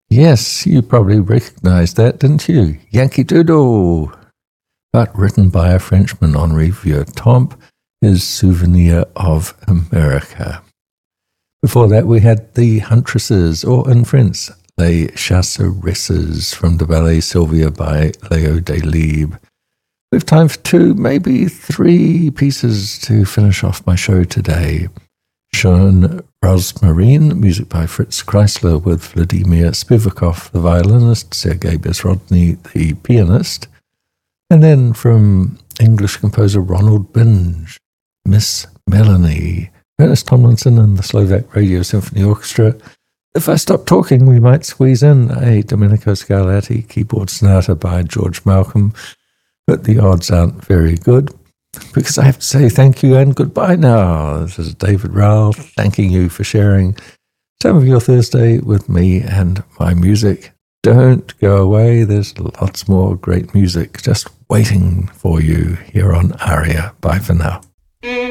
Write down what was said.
Yes, you probably recognized that, didn't you? Yankee Doodle. But written by a Frenchman, Henri Vieuxtemps, his Souvenir of America. Before that, we had The Huntresses, or in French, Les Chasseresses, from the ballet Sylvia by Léo Delibes. We have time for two, maybe three pieces to finish off my show today. Schön Rosmarin, music by Fritz Kreisler with Vladimir Spivakov, the violinist, Sergei Bezrodny, the pianist. And then from English composer Ronald Binge, Miss Melanie, Ernest Tomlinson and the Slovak Radio Symphony Orchestra. If I stop talking, we might squeeze in a Domenico Scarlatti keyboard sonata by George Malcolm, but the odds aren't very good, because I have to say thank you and goodbye now. This is David Rowell thanking you for sharing some of your Thursday with me and my music. Don't go away. There's lots more great music just waiting for you here on ARIA. Bye for now.